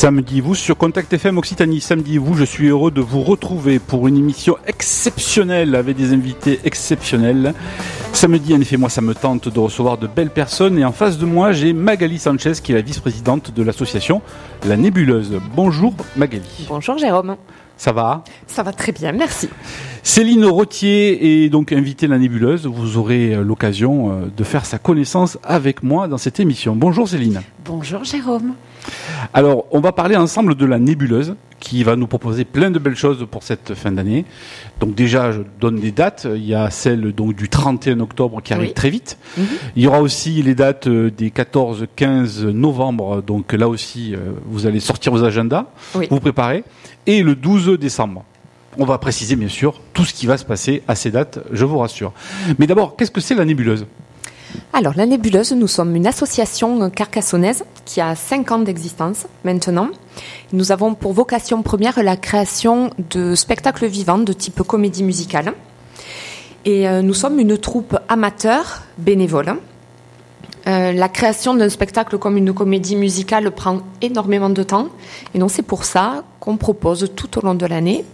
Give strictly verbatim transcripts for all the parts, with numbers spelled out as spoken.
Samedi vous sur Contact F M Occitanie. Samedi vous, je suis heureux de vous retrouver pour une émission exceptionnelle avec des invités exceptionnels. Samedi, en effet, moi ça me tente de recevoir de belles personnes et en face de moi j'ai Magali Sanchez qui est la vice-présidente de l'association La Nébuleuse. Bonjour Magali. Bonjour Jérôme. Ça va ? Ça va très bien, merci. Céline Rottier est donc invitée de La Nébuleuse. Vous aurez l'occasion de faire sa connaissance avec moi dans cette émission. Bonjour Céline. Bonjour Jérôme. Alors, on va parler ensemble de La Nébuleuse qui va nous proposer plein de belles choses pour cette fin d'année. Donc déjà, je donne des dates. Il y a celle donc du trente et un octobre qui arrive oui. très vite. Mm-hmm. Il y aura aussi les dates des quatorze quinze novembre. Donc là aussi, vous allez sortir vos agendas, oui. vous préparez. Et le douze décembre. On va préciser bien sûr tout ce qui va se passer à ces dates, je vous rassure. Mais d'abord, qu'est-ce que c'est La Nébuleuse ? Alors, La Nébuleuse, nous sommes une association carcassonnaise qui a cinq ans d'existence maintenant. Nous avons pour vocation première la création de spectacles vivants de type comédie musicale. Et euh, nous sommes une troupe amateur, bénévole. Euh, la création d'un spectacle comme une comédie musicale prend énormément de temps. Et donc, c'est pour ça qu'on propose tout au long de l'année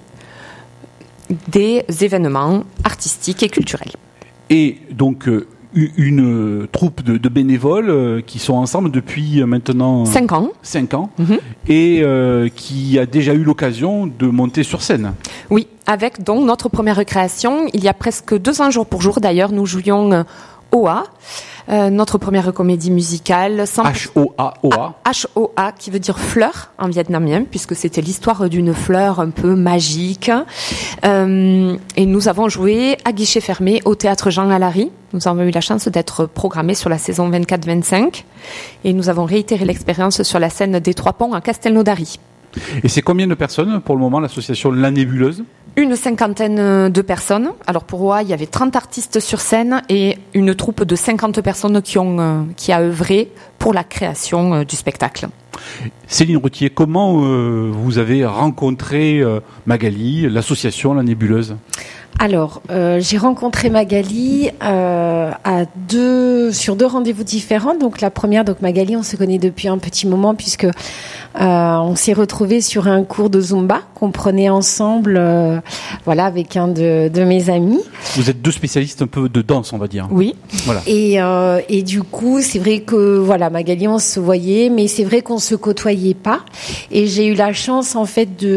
des événements artistiques et culturels. Et donc... Euh une troupe de, de bénévoles qui sont ensemble depuis maintenant cinq ans, cinq ans mm-hmm. et euh, qui a déjà eu l'occasion de monter sur scène. Oui, avec donc notre première création, il y a presque deux ans jour pour jour d'ailleurs, nous jouions O A, euh, notre première comédie musicale. H O A O A H O A qui veut dire fleur en vietnamien, puisque c'était l'histoire d'une fleur un peu magique. Euh, et nous avons joué à guichet fermé au théâtre Jean Alary. Nous avons eu la chance d'être programmés sur la saison vingt-quatre vingt-cinq. Et nous avons réitéré l'expérience sur la scène des Trois Ponts à Castelnaudary. Et c'est combien de personnes pour le moment l'association La Nébuleuse ? Une cinquantaine de personnes. Alors pour O A, il y avait trente artistes sur scène et une troupe de cinquante personnes qui ont euh, qui a œuvré pour la création euh, du spectacle. Céline Rottier, comment euh, vous avez rencontré euh, Magali, l'association La Nébuleuse ? Alors, euh, j'ai rencontré Magali euh, à deux, sur deux rendez-vous différents. Donc la première, donc Magali, on se connaît depuis un petit moment puisque euh, on s'est retrouvés sur un cours de Zumba qu'on prenait ensemble, euh, voilà, avec un de, de mes amis. Vous êtes deux spécialistes un peu de danse, on va dire. Oui. Voilà. Et, euh, et du coup, c'est vrai que voilà, Magali, on se voyait, mais c'est vrai qu'on se côtoyait pas. Et j'ai eu la chance en fait de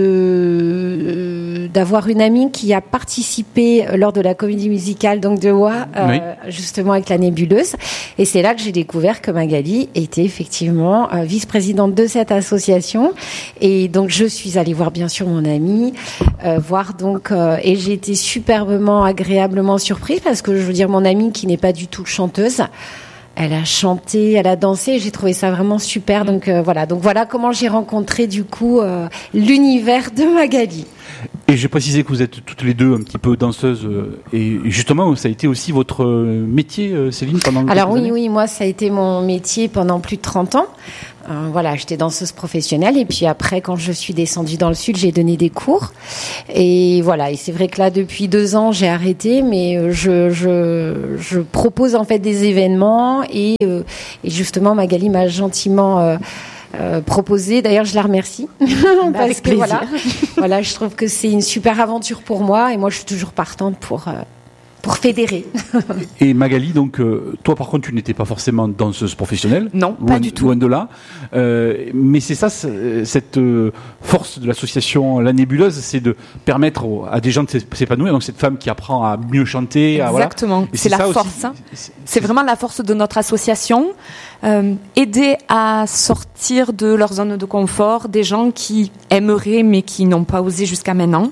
euh, d'avoir une amie qui a participé lors de la comédie musicale donc de O A, euh, oui. justement avec La Nébuleuse. Et c'est là que j'ai découvert que Magali était effectivement euh, vice-présidente de cette association. Et donc je suis allée voir bien sûr mon amie, euh, voir donc euh, et j'ai été superbement, agréablement surprise parce que je veux dire mon amie qui n'est pas du tout chanteuse. Elle a chanté, elle a dansé, j'ai trouvé ça vraiment super. Donc euh, voilà, donc voilà comment j'ai rencontré du coup euh, l'univers de Magali. Et j'ai précisé que vous êtes toutes les deux un petit peu danseuses et justement ça a été aussi votre métier, Céline, pendant Alors oui, années. oui, moi ça a été mon métier pendant plus de trente ans. Euh, voilà, j'étais danseuse professionnelle et puis après quand je suis descendue dans le sud, j'ai donné des cours et voilà. Et c'est vrai que là depuis deux ans j'ai arrêté, mais je je je propose en fait des événements et euh, et justement Magali m'a gentiment euh, Euh, proposé. D'ailleurs, je la remercie parce Avec que plaisir. voilà, voilà, je trouve que c'est une super aventure pour moi et moi, je suis toujours partante pour euh, pour fédérer. Et Magali, donc, euh, toi, par contre, tu n'étais pas forcément danseuse professionnelle. Non, loin, pas du tout. Loin de là. Euh, mais c'est ça, c'est, cette euh, force de l'association La Nébuleuse, c'est de permettre aux, à des gens de s'épanouir. Donc, cette femme qui apprend à mieux chanter. Exactement. À, voilà. C'est, c'est la force. Aussi, hein. c'est, c'est vraiment la force de notre association. Euh, aider à sortir de leur zone de confort des gens qui aimeraient mais qui n'ont pas osé jusqu'à maintenant.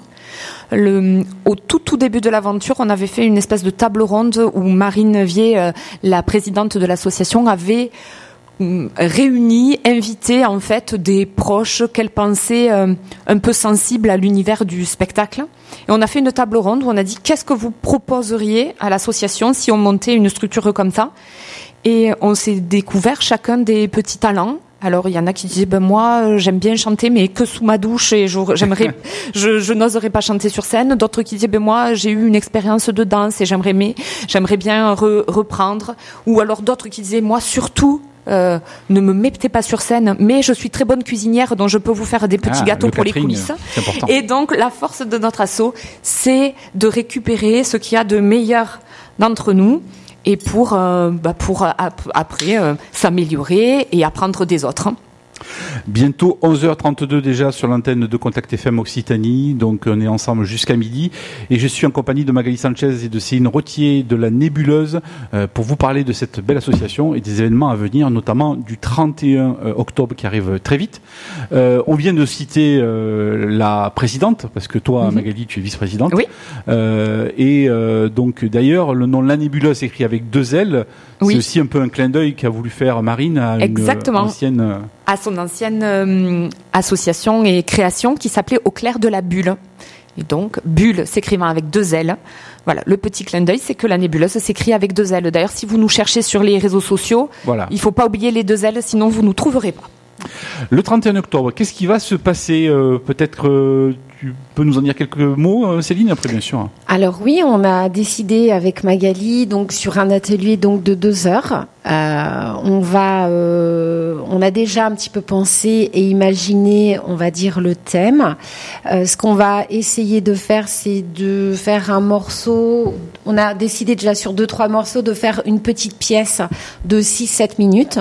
Le, au tout tout début de l'aventure, on avait fait une espèce de table ronde où Marine Vier, euh, la présidente de l'association, avait euh, réuni, invité en fait des proches qu'elle pensait euh, un peu sensibles à l'univers du spectacle. Et on a fait une table ronde où on a dit qu'est-ce que vous proposeriez à l'association si on montait une structure comme ça. Et on s'est découvert chacun des petits talents. Alors il y en a qui disaient ben moi j'aime bien chanter mais que sous ma douche et j'aimerais je, je n'oserais pas chanter sur scène. D'autres qui disaient ben moi j'ai eu une expérience de danse et j'aimerais mais j'aimerais bien re, reprendre. Ou alors d'autres qui disaient moi surtout Euh, ne me mettez pas sur scène, mais je suis très bonne cuisinière, donc je peux vous faire des petits ah, gâteaux pour les coulisses. Et donc, la force de notre asso, c'est de récupérer ce qu'il y a de meilleur d'entre nous et pour, euh, bah pour ap- après euh, s'améliorer et apprendre des autres. Bientôt onze heures trente-deux déjà sur l'antenne de Contact F M Occitanie, donc on est ensemble jusqu'à midi et je suis en compagnie de Magali Sanchez et de Céline Rottier de la Nébuleuse euh, pour vous parler de cette belle association et des événements à venir, notamment du trente et un octobre qui arrive très vite. Euh, on vient de citer euh, la présidente, parce que toi mm-hmm. Magali tu es vice-présidente. Oui. Euh, et euh, donc d'ailleurs le nom La Nébuleuse s'écrit avec deux L. Oui. C'est aussi un peu un clin d'œil qu'a voulu faire Marine à une Exactement. ancienne... à son ancienne euh, association et création qui s'appelait Au clair de la bulle. Et donc, bulle s'écrivant avec deux L. Voilà, le petit clin d'œil, c'est que la nébuleuse s'écrit avec deux L. D'ailleurs, si vous nous cherchez sur les réseaux sociaux, voilà. Il ne faut pas oublier les deux L, sinon vous ne nous trouverez pas. Le trente et un octobre, qu'est-ce qui va se passer euh, Peut-être euh, tu peux nous en dire quelques mots, euh, Céline, après bien sûr. Alors oui, on a décidé avec Magali donc sur un atelier donc de deux heures. Euh, on va, euh, on a déjà un petit peu pensé et imaginé, on va dire le thème. Euh, ce qu'on va essayer de faire, c'est de faire un morceau. On a décidé déjà sur deux trois morceaux de faire une petite pièce de six sept minutes,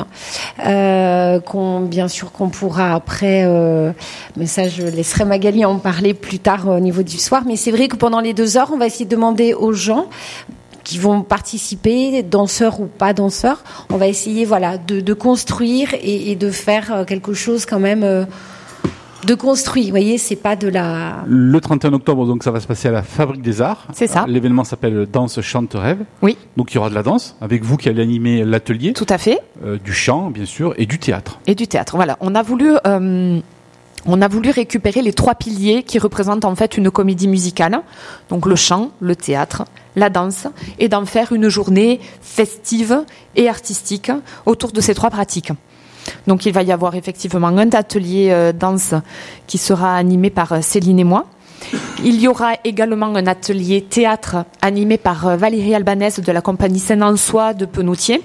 euh, qu'on bien sûr qu'on pourra après. Euh, mais ça, je laisserai Magali en parler plus tard au niveau du soir. Mais c'est vrai que pendant les deux heures, on va essayer de demander aux gens qui vont participer, danseurs ou pas danseurs, on va essayer voilà de, de construire et, et de faire quelque chose quand même euh, de construit. Vous voyez, c'est pas de la. Le trente et un octobre, donc ça va se passer à la Fabrique des Arts. C'est ça. Euh, l'événement s'appelle Danse, Chante, Rêve. Oui. Donc il y aura de la danse avec vous qui allez animer l'atelier. Tout à fait. Euh, du chant, bien sûr, et du théâtre. Et du théâtre. Voilà, on a voulu. Euh On a voulu récupérer les trois piliers qui représentent en fait une comédie musicale, donc le chant, le théâtre, la danse, et d'en faire une journée festive et artistique autour de ces trois pratiques. Donc il va y avoir effectivement un atelier euh, danse qui sera animé par euh, Céline et moi. Il y aura également un atelier théâtre animé par euh, Valérie Albanès de la compagnie Saint-Ansois de Penautier,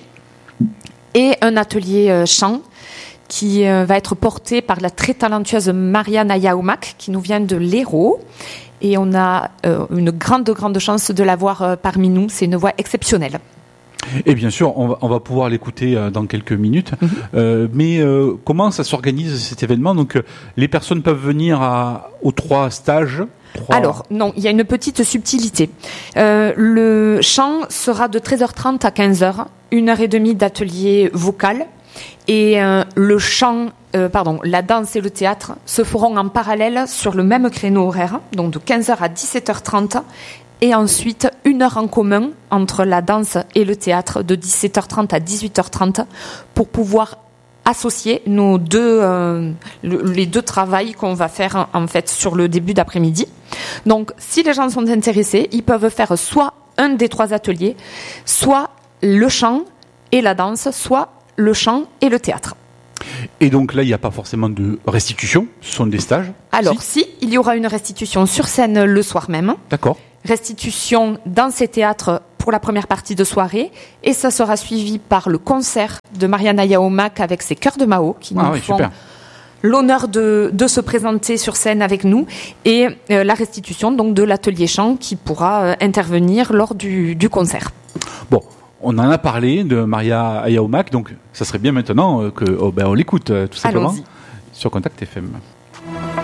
et un atelier euh, chant qui euh, va être porté par la très talentueuse Marianne Ayaoumak, qui nous vient de l'Hérault. Et on a euh, une grande, grande chance de l'avoir euh, parmi nous. C'est une voix exceptionnelle. Et bien sûr, on va, on va pouvoir l'écouter euh, dans quelques minutes. Mm-hmm. Euh, mais euh, comment ça s'organise cet événement ? Donc, euh, les personnes peuvent venir à, aux trois stages. Trois... Alors, non, il y a une petite subtilité. Euh, le chant sera de treize heures trente à quinze heures, une heure et demie d'atelier vocal. Et euh, le chant, euh, pardon, la danse et le théâtre se feront en parallèle sur le même créneau horaire, donc de quinze heures à dix-sept heures trente, et ensuite une heure en commun entre la danse et le théâtre de dix-sept heures trente à dix-huit heures trente pour pouvoir associer nos deux, euh, le, les deux travails qu'on va faire en fait sur le début d'après-midi. Donc, si les gens sont intéressés, ils peuvent faire soit un des trois ateliers, soit le chant et la danse, soit le chant et le théâtre. Et donc là, il n'y a pas forcément de restitution, ce sont des stages. Alors si, si il y aura une restitution sur scène le soir même. D'accord. Restitution dans ces théâtres pour la première partie de soirée, et ça sera suivi par le concert de Marianne Ayaoumak avec ses chœurs de Mao qui ah nous oui, font super. l'honneur de, de se présenter sur scène avec nous, et euh, la restitution donc de l'atelier chant qui pourra euh, intervenir lors du, du concert. Bon. On en a parlé de Maria Ayaoumak, donc ça serait bien maintenant que oh ben on l'écoute tout simplement. Allons-y. Sur Contact F M.